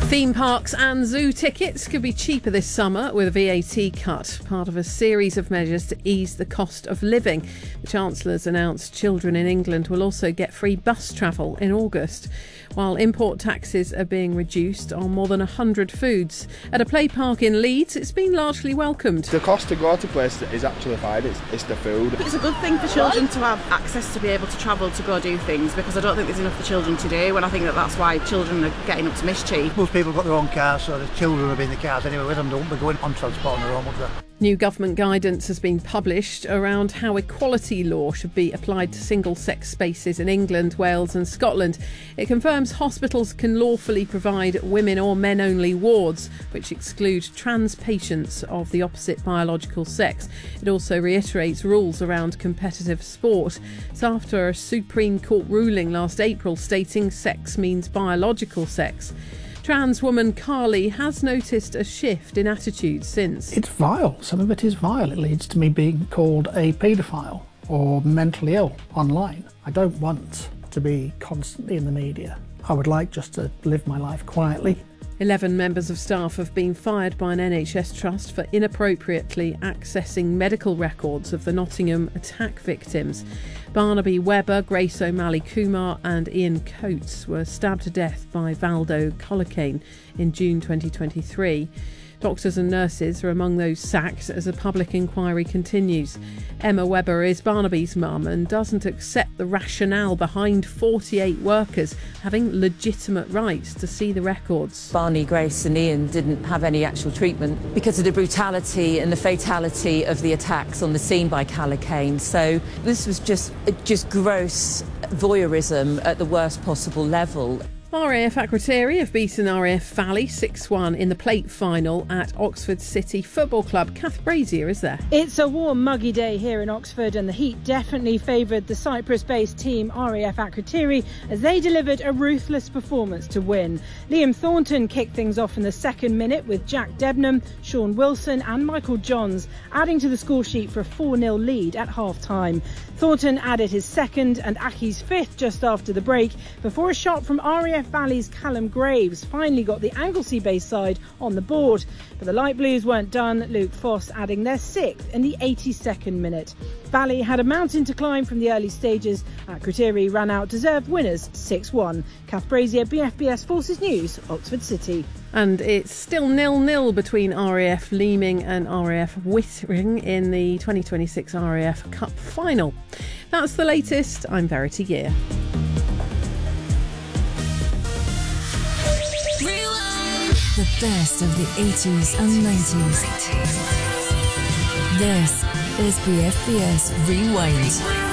Theme parks and zoo tickets could be cheaper this summer with a VAT cut, part of a series of measures to ease the cost of living. The Chancellor's announced children in England will also get free bus travel in August, while import taxes are being reduced on more than 100 foods. At a play park in Leeds, it's been largely welcomed. The cost to go to places is actually fine, it's the food. It's a good thing for children to have access to be able to travel to go do things, because I don't think there's enough for children to do, and I think that's why children are getting up to mischief. Most people have got their own cars, so the children will be in the cars anyway with them. They won't be going on transport on their own, would they? New government guidance has been published around how equality law should be applied to single-sex spaces in England, Wales and Scotland. It confirms hospitals can lawfully provide women or men-only wards, which exclude trans patients of the opposite biological sex. It also reiterates rules around competitive sport. It's after a Supreme Court ruling last April stating sex means biological sex. Trans woman Carly has noticed a shift in attitudes since. It's vile. Some of it is vile. It leads to me being called a paedophile or mentally ill online. I don't want to be constantly in the media. I would like just to live my life quietly. 11 members of staff have been fired by an NHS trust for inappropriately accessing medical records of the Nottingham attack victims. Barnaby Webber, Grace O'Malley Kumar and Ian Coates were stabbed to death by Valdo Colacane in June 2023. Doctors and nurses are among those sacked as a public inquiry continues. Emma Webber is Barnaby's mum and doesn't accept the rationale behind 48 workers having legitimate rights to see the records. Barney, Grace and Ian didn't have any actual treatment because of the brutality and the fatality of the attacks on the scene by Colacane. So this was just gross voyeurism at the worst possible level. RAF Akrotiri have beaten RAF Valley 6-1 in the plate final at Oxford City Football Club. Kath Brazier is there. It's a warm, muggy day here in Oxford and the heat definitely favoured the Cyprus-based team RAF Akrotiri as they delivered a ruthless performance to win. Liam Thornton kicked things off in the second minute with Jack Debnam, Sean Wilson and Michael Johns adding to the score sheet for a 4-0 lead at half-time. Thornton added his second and Aki's fifth just after the break before a shot from RAF Valley's Callum Graves finally got the Anglesey-based side on the board. But the Light Blues weren't done, Luke Foss adding their sixth in the 82nd minute. Valley had a mountain to climb from the early stages. Akrotiri ran out deserved winners 6-1. Kath Brazier, BFBS Forces News, Oxford City. And it's still 0-0 between RAF Leeming and RAF Wittering in the 2026 RAF Cup final. That's the latest. I'm Verity Gear. The best of the 80s and 90s. This is BFBS Rewind.